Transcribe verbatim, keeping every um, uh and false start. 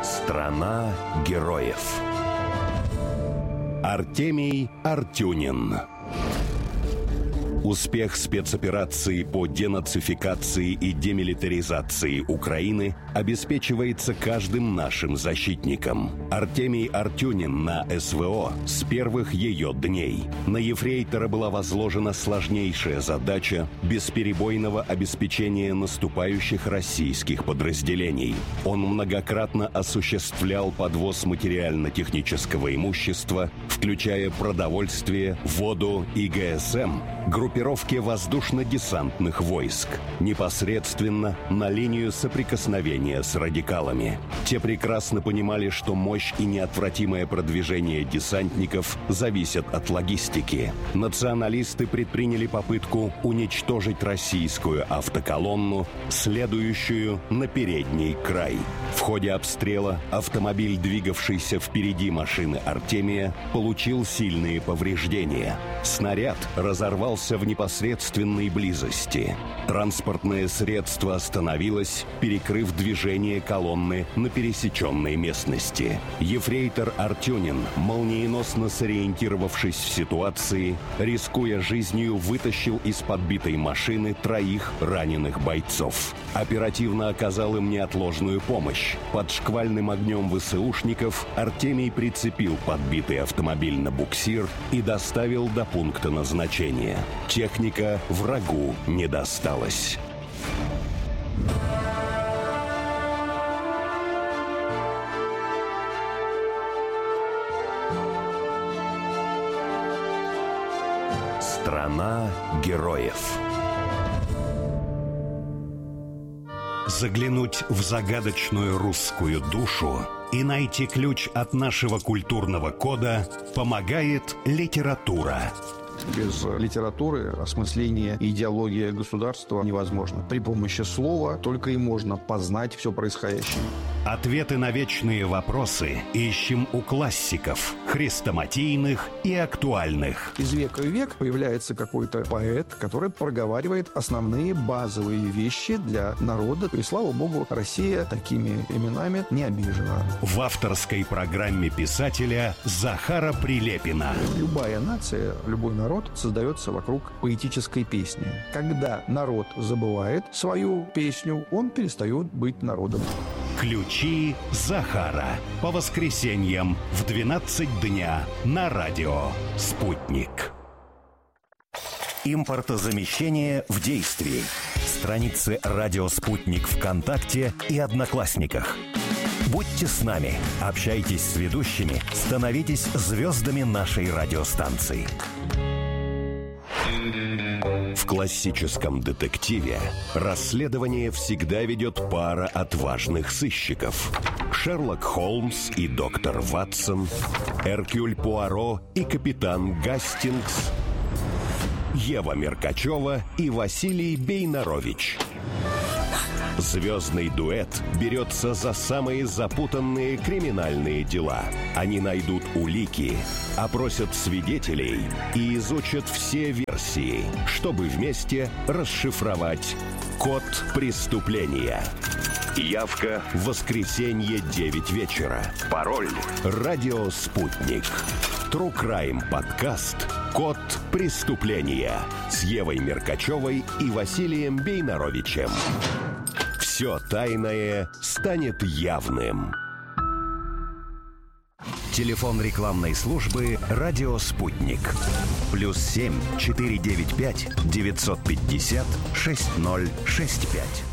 Страна героев. Артемий Артюнин. Успех спецоперации по денацификации и демилитаризации Украины обеспечивается каждым нашим защитником. Артемий Артюнин на СВО с первых ее дней. На ефрейтора была возложена сложнейшая задача бесперебойного обеспечения наступающих российских подразделений. Он многократно осуществлял подвоз материально-технического имущества, включая продовольствие, воду и ГСМ, группировке воздушно-десантных войск, непосредственно на линию соприкосновения с радикалами. Те прекрасно понимали, что мощь и неотвратимое продвижение десантников зависят от логистики. Националисты предприняли попытку уничтожить российскую автоколонну, следующую на передний край. В ходе обстрела автомобиль, двигавшийся впереди машины Артемия, получил сильные повреждения. Снаряд разорвался в непосредственной близости. Транспортное средство остановилось, перекрыв движение колонны на пересеченной местности. Ефрейтор Артюнин, молниеносно сориентировавшись в ситуации, рискуя жизнью, вытащил из подбитой машины троих раненых бойцов. Оперативно оказал им неотложную помощь. Под шквальным огнем ВСУшников Артемий прицепил подбитый автомобиль на буксир и доставил до пункта назначения. Техника врагу не досталась. Страна героев. Заглянуть в загадочную русскую душу и найти ключ от нашего культурного кода помогает литература. Без литературы осмысление и идеология государства невозможно. При помощи слова только и можно познать все происходящее. Ответы на вечные вопросы ищем у классиков, хрестоматийных и актуальных. Из века в век появляется какой-то поэт, который проговаривает основные базовые вещи для народа. И, слава богу, Россия такими именами не обижена. В авторской программе писателя Захара Прилепина. Любая нация, любой народ создается вокруг поэтической песни. Когда народ забывает свою песню, он перестает быть народом. Ключи Захара. По воскресеньям в двенадцать дня на радио «Спутник». Импортозамещение в действии. Страницы «Радио Спутник» ВКонтакте и Одноклассниках. Будьте с нами, общайтесь с ведущими, становитесь звездами нашей радиостанции. В классическом детективе расследование всегда ведет пара отважных сыщиков. Шерлок Холмс и доктор Ватсон, Эркюль Пуаро и капитан Гастингс, Ева Меркачева и Василий Бейнарович. Звездный дуэт берется за самые запутанные криминальные дела. Они найдут улики, опросят свидетелей и изучат все версии, чтобы вместе расшифровать код преступления. Явка в воскресенье девять вечера. Пароль «Радио Спутник». True Crime подкаст «Код преступления» с Евой Меркачевой и Василием Бейнаровичем. Все тайное станет явным. Телефон рекламной службы «Радио Спутник». Плюс семь четыре девять пять девятьсот пятьдесят шесть ноль шесть пять.